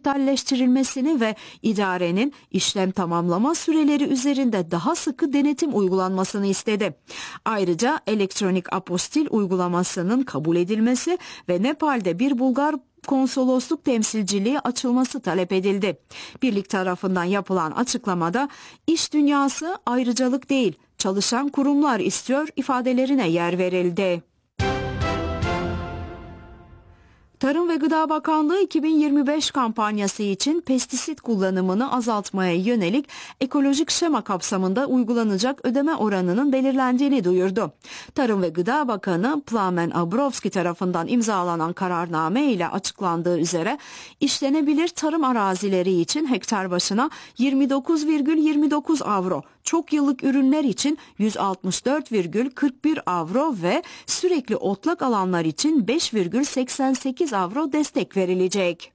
dijitalleştirilmesini ve idarenin işlem tamamlama süreleri üzerinde daha sıkı denetim uygulanmasını istedi. Ayrıca elektronik apostil uygulamasının kabul edilmesi ve Nepal'de bir Bulgar konsolosluk temsilciliği açılması talep edildi. Birlik tarafından yapılan açıklamada iş dünyası ayrıcalık değil, çalışan kurumlar istiyor ifadelerine yer verildi. Tarım ve Gıda Bakanlığı 2025 kampanyası için pestisit kullanımını azaltmaya yönelik ekolojik şema kapsamında uygulanacak ödeme oranının belirlendiğini duyurdu. Tarım ve Gıda Bakanı Plamen Abrovski tarafından imzalanan kararname ile açıklandığı üzere işlenebilir tarım arazileri için hektar başına 29,29 avro, çok yıllık ürünler için 164,41 avro ve sürekli otlak alanlar için 5,88 avro destek verilecek.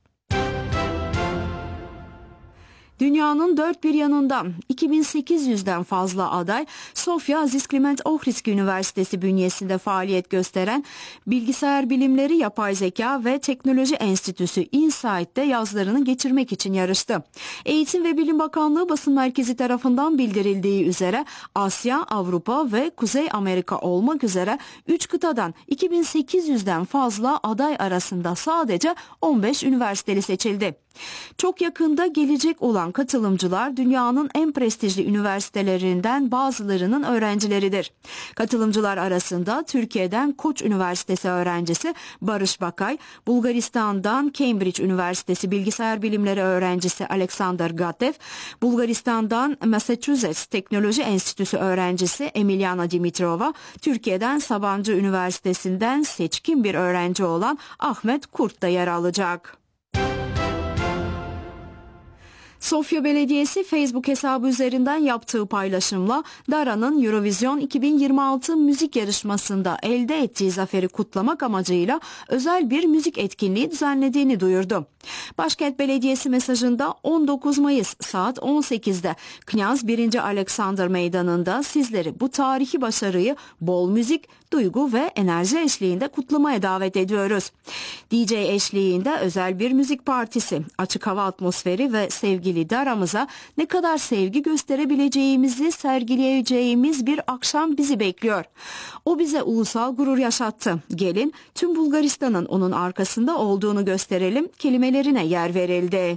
Dünyanın dört bir yanından 2800'den fazla aday Sofya Aziz Kliment Ohridski Üniversitesi bünyesinde faaliyet gösteren Bilgisayar Bilimleri, Yapay Zeka ve Teknoloji Enstitüsü InSight'te yazlarını geçirmek için yarıştı. Eğitim ve Bilim Bakanlığı Basın Merkezi tarafından bildirildiği üzere Asya, Avrupa ve Kuzey Amerika olmak üzere 3 kıtadan 2800'den fazla aday arasında sadece 15 üniversiteli seçildi. Çok yakında gelecek olan katılımcılar dünyanın en prestijli üniversitelerinden bazılarının öğrencileridir. Katılımcılar arasında Türkiye'den Koç Üniversitesi öğrencisi Barış Bakay, Bulgaristan'dan Cambridge Üniversitesi Bilgisayar Bilimleri öğrencisi Alexander Gatev, Bulgaristan'dan Massachusetts Teknoloji Enstitüsü öğrencisi Emiliana Dimitrova, Türkiye'den Sabancı Üniversitesi'nden seçkin bir öğrenci olan Ahmet Kurt da yer alacak. Sofya Belediyesi Facebook hesabı üzerinden yaptığı paylaşımla Dara'nın Eurovision 2026 müzik yarışmasında elde ettiği zaferi kutlamak amacıyla özel bir müzik etkinliği düzenlediğini duyurdu. Başkent Belediyesi mesajında 19 Mayıs saat 18'de Knyaz 1. Alexander Meydanı'nda sizleri bu tarihi başarıyı bol müzik, duygu ve enerji eşliğinde kutlamaya davet ediyoruz. DJ eşliğinde özel bir müzik partisi, açık hava atmosferi ve sevgili Dara'mıza ne kadar sevgi gösterebileceğimizi sergileyeceğimiz bir akşam bizi bekliyor. O bize ulusal gurur yaşattı. Gelin tüm Bulgaristan'ın onun arkasında olduğunu gösterelim kelimelerine yer verildi.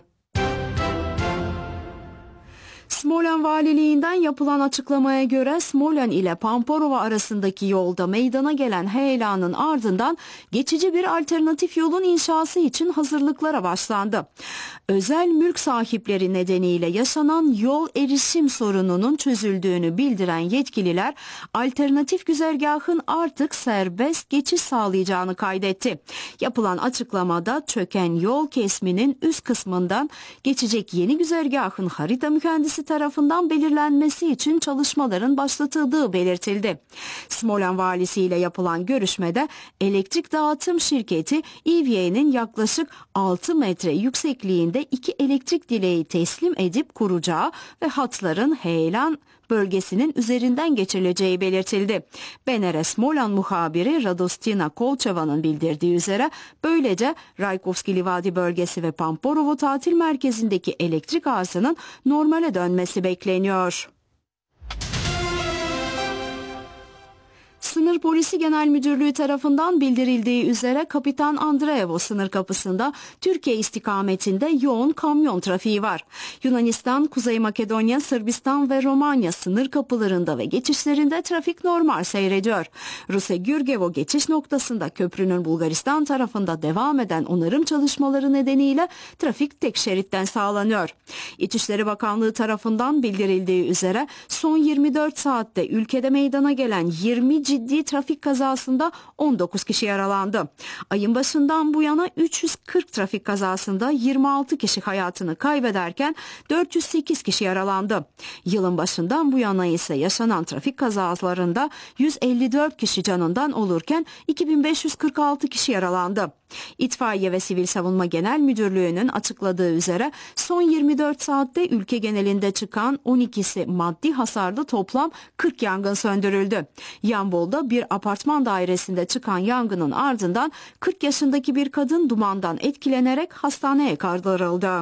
Smolyan Valiliğinden yapılan açıklamaya göre Smolyan ile Pamporova arasındaki yolda meydana gelen heyelanın ardından geçici bir alternatif yolun inşası için hazırlıklara başlandı. Özel mülk sahipleri nedeniyle yaşanan yol erişim sorununun çözüldüğünü bildiren yetkililer alternatif güzergahın artık serbest geçiş sağlayacağını kaydetti. Yapılan açıklamada çöken yol kesminin üst kısmından geçecek yeni güzergahın harita mühendisi tarafından belirlenmesi için çalışmaların başlatıldığı belirtildi. Smolyan valisi ile yapılan görüşmede elektrik dağıtım şirketi EVA'nın yaklaşık 6 metre yüksekliğinde 2 elektrik direği teslim edip kuracağı ve hatların heyelan bölgesinin üzerinden geçirileceği belirtildi. BNR Smolyan muhabiri Radostina Kolçeva'nın bildirdiği üzere böylece Raykovski Livadi bölgesi ve Pamporovo tatil merkezindeki elektrik arzının normale dönmesi bekleniyor. Sınır Polisi Genel Müdürlüğü tarafından bildirildiği üzere Kapitan Andreevo sınır kapısında Türkiye istikametinde yoğun kamyon trafiği var. Yunanistan, Kuzey Makedonya, Sırbistan ve Romanya sınır kapılarında ve geçişlerinde trafik normal seyrediyor. Ruse-Gürgevo geçiş noktasında köprünün Bulgaristan tarafında devam eden onarım çalışmaları nedeniyle trafik tek şeritten sağlanıyor. İçişleri Bakanlığı tarafından bildirildiği üzere son 24 saatte ülkede meydana gelen 20 ciddi trafik kazasında 19 kişi yaralandı. Ayın başından bu yana 340 trafik kazasında 26 kişi hayatını kaybederken 408 kişi yaralandı. Yılın başından bu yana ise yaşanan trafik kazalarında 154 kişi canından olurken 2546 kişi yaralandı. İtfaiye ve Sivil Savunma Genel Müdürlüğü'nün açıkladığı üzere son 24 saatte ülke genelinde çıkan 12'si maddi hasarlı toplam 40 yangın söndürüldü. Yambol'da bir apartman dairesinde çıkan yangının ardından 40 yaşındaki bir kadın dumandan etkilenerek hastaneye kaldırıldı.